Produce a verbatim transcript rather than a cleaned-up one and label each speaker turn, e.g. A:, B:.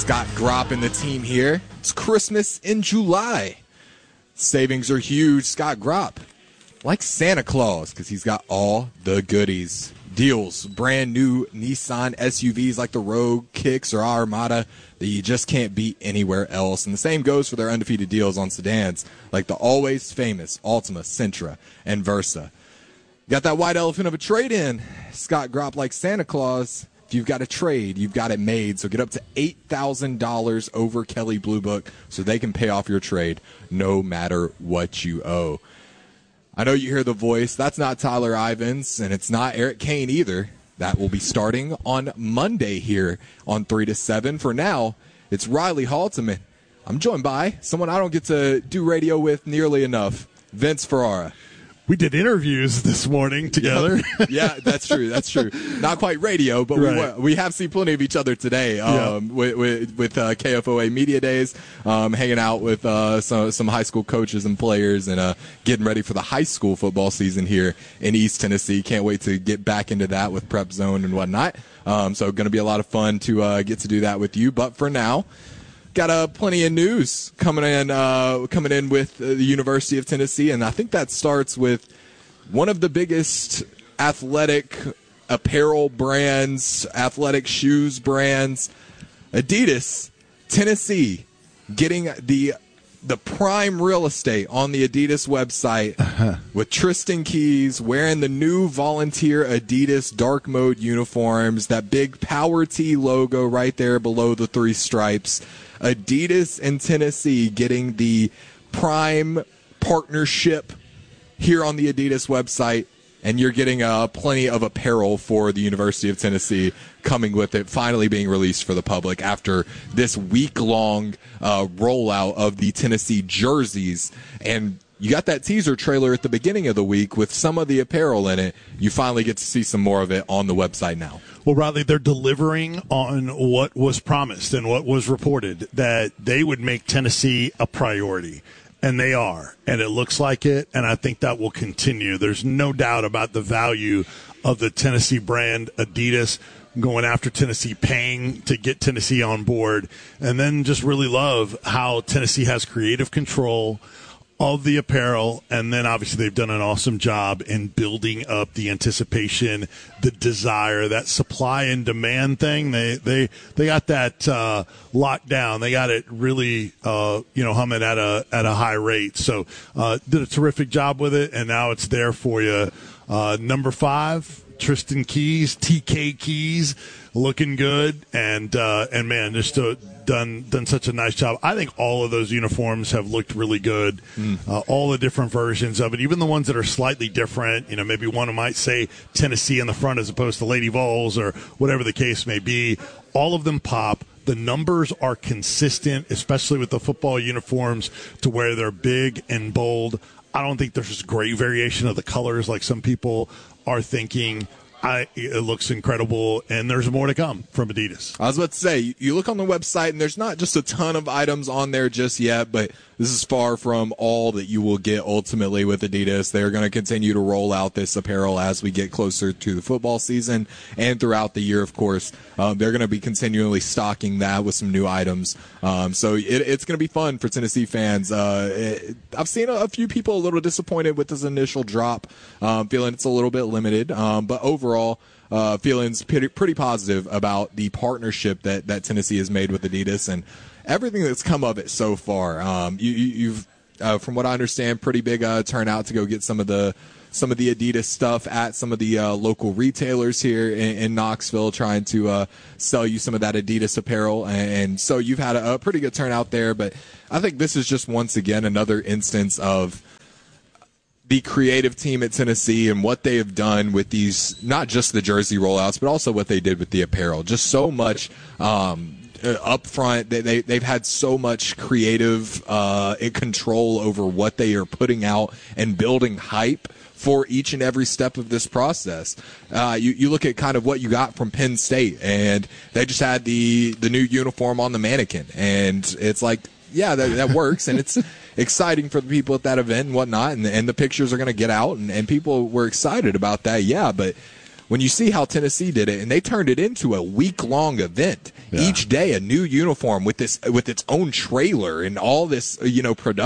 A: Scott Gropp and the team here. It's Christmas in July. Savings are huge. Scott Gropp, like Santa Claus, because he's got all the goodies. Deals, brand new Nissan S U Vs like the Rogue, Kicks, or Armada that you just can't beat anywhere else. And the same goes for their undefeated deals on sedans like the always famous Altima, Sentra, and Versa. Got that white elephant of a trade-in. Scott Gropp, like Santa Claus. If you've got a trade, you've got it made. So get up to eight thousand dollars over Kelley Blue Book so they can pay off your trade no matter what you owe. I know you hear the voice. That's not Tyler Ivins, and it's not Eric Kane either. That will be starting on Monday here on three to seven. For now, it's Riley Halteman. I'm joined by someone I don't get to do radio with nearly enough, Vince Ferrara.
B: We did interviews this morning together.
A: Yeah, yeah, that's true. That's true. Not quite radio, but right. we we have seen plenty of each other today um, yeah. with with, with uh, K F O A Media Days, um, hanging out with uh, some some high school coaches and players, and uh, getting ready for the high school football season here in East Tennessee. Can't wait to get back into that with Prep Zone and whatnot. Um, so going to be a lot of fun to uh, get to do that with you. But for now, got uh, plenty of news coming in uh, coming in with uh, the University of Tennessee, and I think that starts with one of the biggest athletic apparel brands, athletic shoes brands, Adidas. Tennessee getting the the prime real estate on the Adidas website uh-huh. with Tristan Keys wearing the new volunteer Adidas dark mode uniforms, that big Power T logo right there below the three stripes. Adidas and Tennessee getting the prime partnership here on the Adidas website, and you're getting uh, plenty of apparel for the University of Tennessee coming with it, finally being released for the public after this week-long uh, rollout of the Tennessee jerseys. And you got that teaser trailer at the beginning of the week with some of the apparel in it. You finally get to see some more of it on the website now.
B: Well, Riley, they're delivering on what was promised and what was reported, that they would make Tennessee a priority. And they are, and it looks like it, and I think that will continue. There's no doubt about the value of the Tennessee brand, Adidas, going after Tennessee, paying to get Tennessee on board, and then just really love how Tennessee has creative control of the apparel, and then obviously they've done an awesome job in building up the anticipation, the desire, that supply and demand thing. They they they got that uh, locked down. They got it really uh, you know humming at a at a high rate. So uh, did a terrific job with it, and now it's there for you. Uh, number five, Tristan Keys, T K Keys, looking good, and uh, and man, just a done done such a nice job. I think all of those uniforms have looked really good. Mm. Uh, all the different versions of it, even the ones that are slightly different. You know, maybe one might say Tennessee in the front as opposed to Lady Vols or whatever the case may be. All of them pop. The numbers are consistent, especially with the football uniforms, to where they're big and bold. I don't think there's just great variation of the colors like some people are thinking. I, it looks incredible, and there's more to come from Adidas.
A: I was about to say, you look on the website, and there's not just a ton of items on there just yet, but this is far from all that you will get ultimately with Adidas. They're going to continue to roll out this apparel as we get closer to the football season and throughout the year, of course. Um, they're going to be continually stocking that with some new items. Um, so it, it's going to be fun for Tennessee fans. Uh, it, I've seen a, a few people a little disappointed with this initial drop, um, feeling it's a little bit limited, um, but overall, Uh, feelings pretty, pretty positive about the partnership that, that Tennessee has made with Adidas and everything that's come of it so far. Um, you, you, you've, uh, from what I understand, pretty big uh, turnout to go get some of the some of the Adidas stuff at some of the uh, local retailers here in, in Knoxville, trying to uh, sell you some of that Adidas apparel. And, and so you've had a, a pretty good turnout there. But I think this is just once again another instance of the creative team at Tennessee and what they have done with these, not just the jersey rollouts, but also what they did with the apparel. Just so much um, up front. They, they, they've had so much creative uh, control over what they are putting out and building hype for each and every step of this process. Uh, you, you look at kind of what you got from Penn State, and they just had the, the new uniform on the mannequin. And it's like, yeah, that, that works, and it's exciting for the people at that event and whatnot, and, and the pictures are going to get out, and, and people were excited about that, yeah, but when you see how Tennessee did it, and they turned it into a week-long event. Yeah. Each day, a new uniform with this with its own trailer and all this, you know, production.